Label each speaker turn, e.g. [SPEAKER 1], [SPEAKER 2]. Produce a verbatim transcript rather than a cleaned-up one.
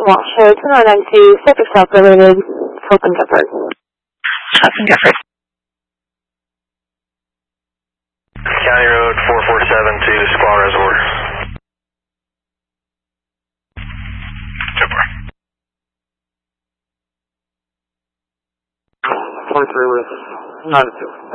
[SPEAKER 1] Washoe, two nine nine two, Suffolk South related, Hope and Gifford.
[SPEAKER 2] Hope and Gifford.
[SPEAKER 3] County Road four four seven to Squaw Reservoir. Super.
[SPEAKER 4] twenty-three with nine two.